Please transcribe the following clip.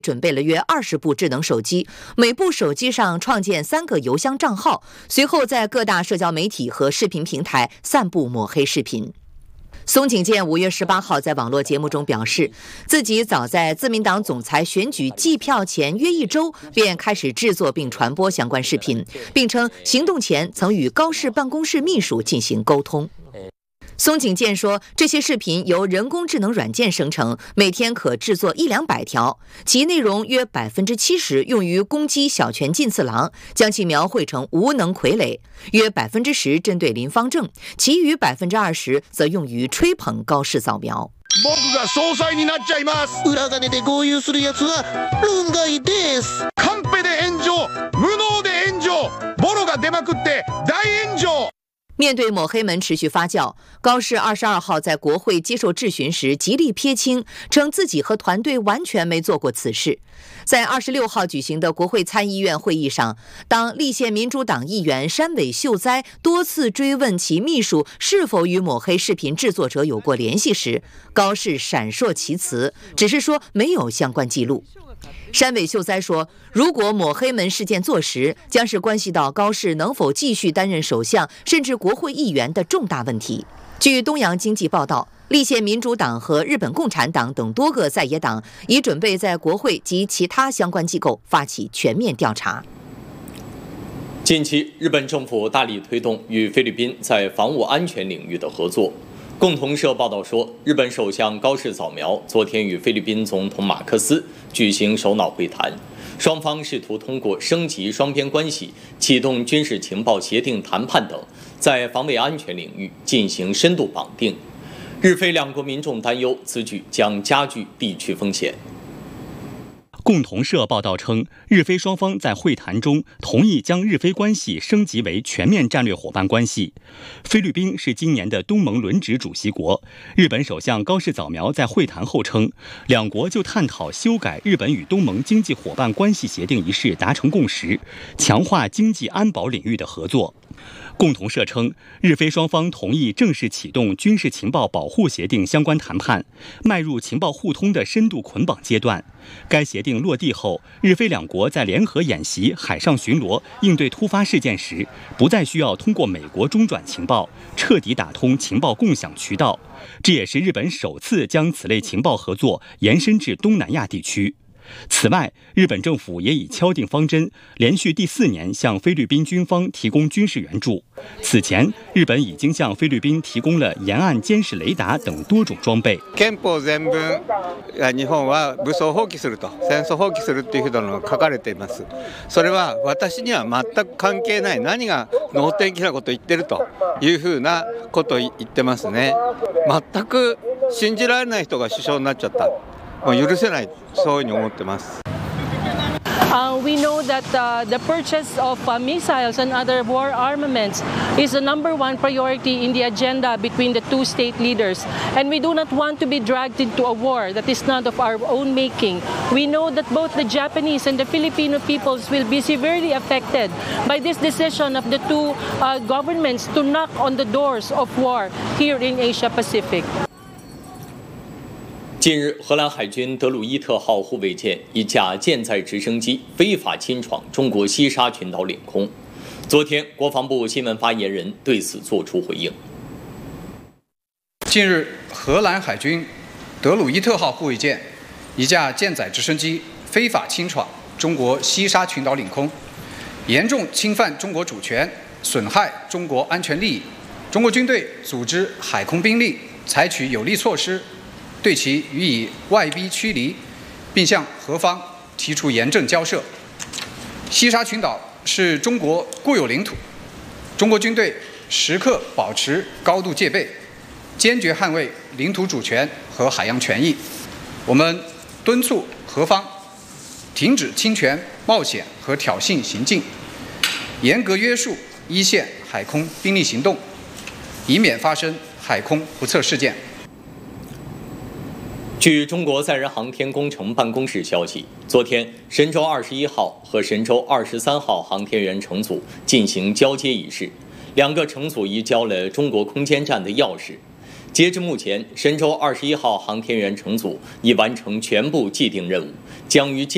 准备了约20部智能手机，每部手机上创建3个邮箱账号，随后在各大社交媒体和视频平台散布抹黑视频。松井健5月18号在网络节目中表示，自己早在自民党总裁选举计票前约1周便开始制作并传播相关视频，并称行动前曾与高市办公室秘书进行沟通。松井健说，这些视频由人工智能软件生成，每天可制作100-200条，其内容约70%用于攻击小泉进次郎，将其描绘成无能傀儡；约10%针对林芳正，其余20%则用于吹捧高市早苗。 僕が総裁になっちゃいます。 裏金で豪遊するやつは論外です。 カンペで炎上、無能で炎上、ボロが出まくって大炎上。 面对抹黑门持续发酵，高市22号在国会接受质询时极力撇清，称自己和团队完全没做过此事。在26号举行的国会参议院会议上，当立宪民主党议员山尾秀哉多次追问其秘书是否与抹黑视频制作者有过联系时，高市闪烁其词，只是说没有相关记录。山尾秀哉说，如果抹黑门事件坐实，将是关系到高市能否继续担任首相甚至国会议员的重大问题。据东洋经济报道，立宪民主党和日本共产党等多个在野党已准备在国会及其他相关机构发起全面调查。 近期，日本政府大力推动与菲律宾在防务安全领域的合作。共同社报道说，日本首相高市早苗昨天与菲律宾总统马克思举行首脑会谈，双方试图通过升级双边关系、启动军事情报协定谈判等，在防卫安全领域进行深度绑定。日菲两国民众担忧此举将加剧地区风险。 共同社报道称，日菲双方在会谈中同意将日菲关系升级为全面战略伙伴关系。菲律宾是今年的东盟轮值主席国。日本首相高市早苗在会谈后称，两国就探讨修改日本与东盟经济伙伴关系协定一事达成共识，强化经济安保领域的合作。共同社称，日菲双方同意正式启动军事情报保护协定相关谈判，迈入情报互通的深度捆绑阶段。该协定落地后，日菲两国在联合演习、海上巡逻、应对突发事件时，不再需要通过美国中转情报，彻底打通情报共享渠道。这也是日本首次将此类情报合作延伸至东南亚地区。此外，日本政府也已敲定方针，连续第4年向菲律宾军方提供军事援助。此前，日本已经向菲律宾提供了沿岸监視雷達等多種裝備。 憲法全文、日本は武装放棄すると、戦争放棄するというふうなのが書かれています。それは私には全く関係ない、何が能天気なことを言ってるというふうなことを言ってますね。全く信じられない人が首相になっちゃった。許せない、そういうふうに思ってます。 We know that the purchase of missiles and other war armaments is the #1 priority in the agenda between the two state leaders. And we do not want to be dragged into a war that is not of our own making. We know that both the Japanese and the Filipino peoples will be severely affected by this decision of the two governments to knock on the doors of war here in Asia Pacific. 近日，荷兰海军德鲁伊特号护卫舰一架舰载直升机非法侵闯中国西沙群岛领空。昨天，国防部新闻发言人对此作出回应。 近日，荷兰海军德鲁伊特号护卫舰一架舰载直升机非法侵闯中国西沙群岛领空，严重侵犯中国主权，损害中国安全利益。中国军队组织海空兵力采取有力措施，对其予以外逼驱离，并向荷方提出严正交涉。西沙群岛是中国固有领土，中国军队时刻保持高度戒备，坚决捍卫领土主权和海洋权益。我们敦促荷方停止侵权、冒险和挑衅行径，严格约束一线海空兵力行动，以免发生海空不测事件。 据中国载人航天工程办公室消息，昨天神舟21号和神舟23号航天员乘组进行交接仪式，2个乘组移交了中国空间站的钥匙。截至目前，神舟21号航天员乘组已完成全部既定任务，将于近